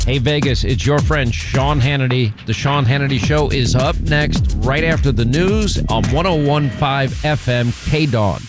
Hey, Vegas, it's your friend Sean Hannity. The Sean Hannity Show is up next, right after the news on 101.5 FM KDAWN.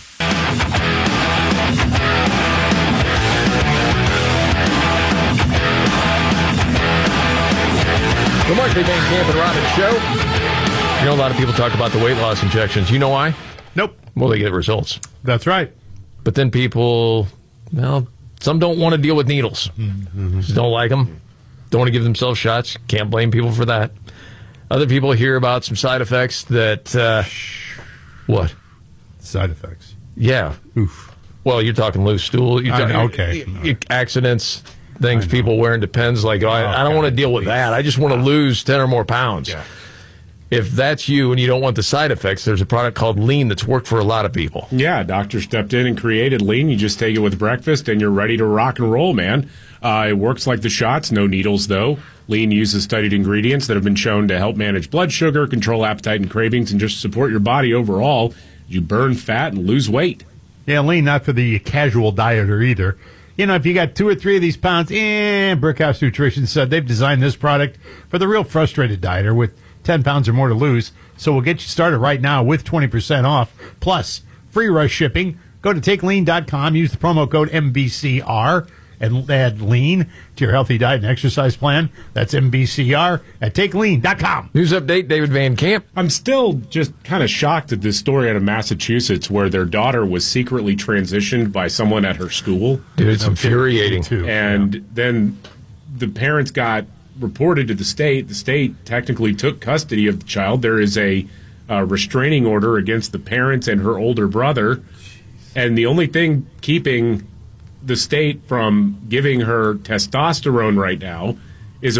The Markley Van Camp and Robbins Show. You know, a lot of people talk about the weight loss injections. You know why? Nope. Well, they get results. That's right. But then people, well, some don't want to deal with needles. Just don't like them. Don't want to give themselves shots. Can't blame people for that. Other people hear about some side effects that, what? Side effects. Yeah. Oof. Well, you're talking loose stool. You're talking, okay. Accidents, things people wearing Depends. Like, I don't want to deal with that. I just want to lose 10 or more pounds. Yeah. If that's you and you don't want the side effects, there's a product called Lean that's worked for a lot of people. Yeah, doctor stepped in and created Lean. You just take it with breakfast and you're ready to rock and roll, man. It works like the shots, no needles, though. Lean uses studied ingredients that have been shown to help manage blood sugar, control appetite and cravings, and just support your body overall. You burn fat and lose weight. Yeah, Lean, not for the casual dieter either. You know, if you got 2 or 3 of these pounds, Brickhouse Nutrition said they've designed this product for the real frustrated dieter with 10 pounds or more to lose. So we'll get you started right now with 20% off, plus free rush shipping. Go to TakeLean.com, use the promo code MBCR, and add Lean to your healthy diet and exercise plan. That's MBCR at TakeLean.com. News update, David Van Camp. I'm still just kind of shocked at this story out of Massachusetts where their daughter was secretly transitioned by someone at her school. Dude, it's infuriating. And then the parents got reported to the state. The state technically took custody of the child. There is a restraining order against the parents and her older brother. And the only thing keeping the state from giving her testosterone right now is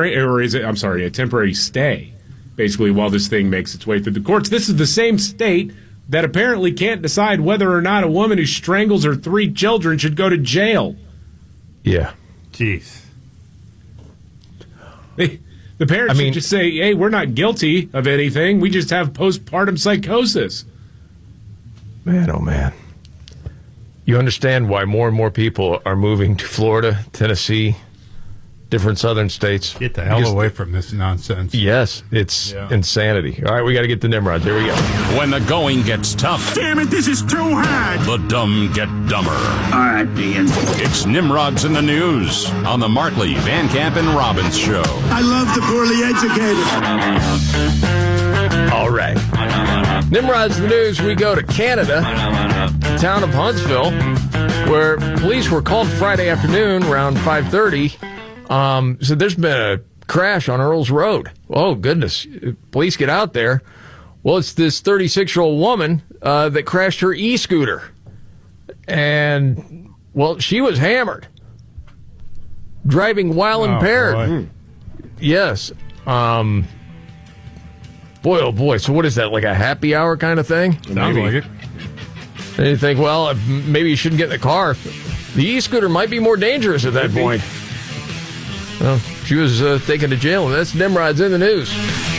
a temporary stay, basically, while this thing makes its way through the courts. This is the same state that apparently can't decide whether or not a woman who strangles her 3 children should go to jail. Yeah. Jeez. The parents should just say, hey, we're not guilty of anything. We just have postpartum psychosis. Man, oh, man. You understand why more and more people are moving to Florida, Tennessee, different southern states. Get the hell away from this nonsense. Yes, it's insanity. All right, we got to get to Nimrod. Here we go. When the going gets tough. Damn it, this is too hard. The dumb get dumber. All right, Ian. It's Nimrod's in the News on the Markley, Van Camp, and Robbins Show. I love the poorly educated. All right. Nimrod's in the News. We go to Canada, the town of Huntsville, where police were called Friday afternoon around 5:30. So there's been a crash on Earls Road. Oh, goodness. Police get out there. Well, it's this 36-year-old woman that crashed her e-scooter. And, well, she was hammered. Driving while impaired. Boy. Yes. Boy, oh, boy. So what is that, like a happy hour kind of thing? Sounds like it. And you think, well, maybe you shouldn't get in the car. The e-scooter might be more dangerous at that point. Well, she was taken to jail, and that's Nimrod's in the News.